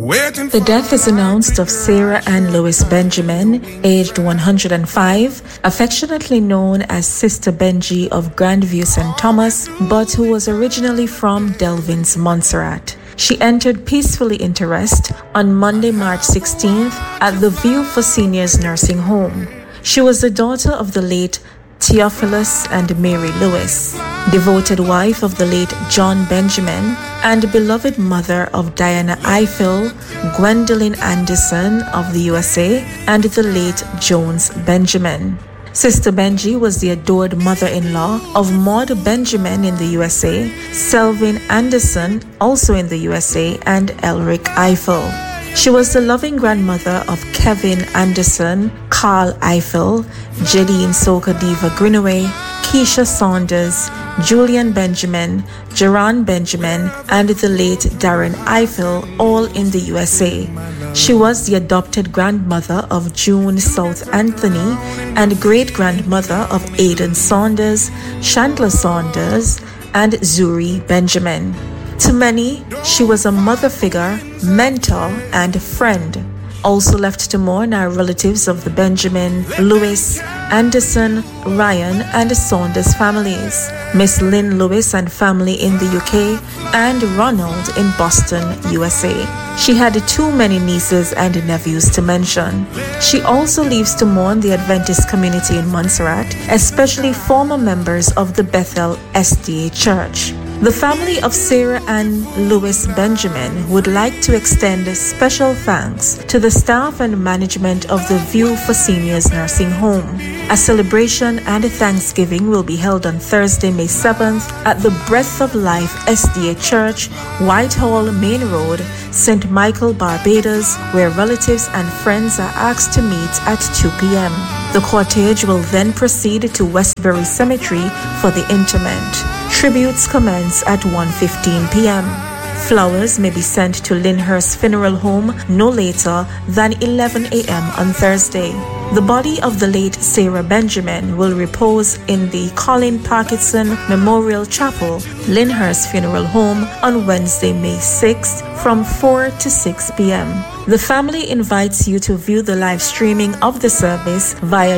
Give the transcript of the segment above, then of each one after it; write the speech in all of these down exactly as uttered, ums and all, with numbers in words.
The death is announced of Sarah Ann Lewis Benjamin, aged one hundred five, affectionately known as Sister Benji of Grandview Saint Thomas, but who was originally from Delvins, Montserrat. She entered peacefully into rest on Monday, March sixteenth at the View for Seniors Nursing Home. She was the daughter of the late Theophilus and Mary Lewis, devoted wife of the late John Benjamin, and beloved mother of Diana Eiffel, Gwendolyn Anderson of the U S A, and the late Jones Benjamin. Sister Benji was the adored mother-in-law of Maud Benjamin in the U S A, Selvin Anderson, also in the U S A, and Elric Eiffel. She was the loving grandmother of Kevin Anderson, Carl Eiffel, Jadine Soka Diva Greenaway, Keisha Saunders, Julian Benjamin, Geron Benjamin, and the late Darren Eiffel, all in the U S A. She was the adopted grandmother of June South Anthony and great-grandmother of Aidan Saunders, Chandler Saunders, and Zuri Benjamin. To many, she was a mother figure, mentor, and friend. Also left to mourn are relatives of the Benjamin, Lewis, Anderson, Ryan, and Saunders families, Miss Lynn Lewis and family in the U K, and Ronald in Boston, U S A. She had too many nieces and nephews to mention. She also leaves to mourn the Adventist community in Montserrat, especially former members of the Bethel S D A Church. The family of Sarah Ann Lewis Benjamin would like to extend special thanks to the staff and management of the View for Seniors Nursing Home. A celebration and a Thanksgiving will be held on Thursday, May seventh at the Breath of Life S D A Church, Whitehall Main Road, Saint Michael, Barbados, where relatives and friends are asked to meet at two p.m. The cortege will then proceed to Westbury Cemetery for the interment. Tributes commence at one fifteen p.m. Flowers may be sent to Lyndhurst Funeral Home no later than eleven a.m. on Thursday. The body of the late Sarah Benjamin will repose in the Colin Parkinson Memorial Chapel, Lyndhurst Funeral Home, on Wednesday, May sixth from four to six p.m. The family invites you to view the live streaming of the service via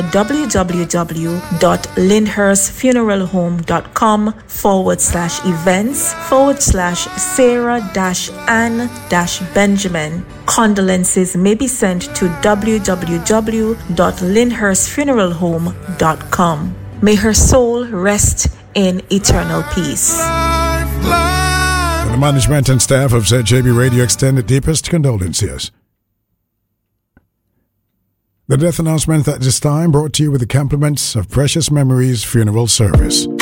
www.lyndhurstfuneralhome.com forward slash events forward slash Sarah dash Ann dash Benjamin. Condolences may be sent to www.lyndhurstfuneralhome dot com. May her soul rest in eternal peace. The management and staff of Z J B Radio extend the deepest condolences. The death announcement at this time brought to you with the compliments of Precious Memories Funeral Service.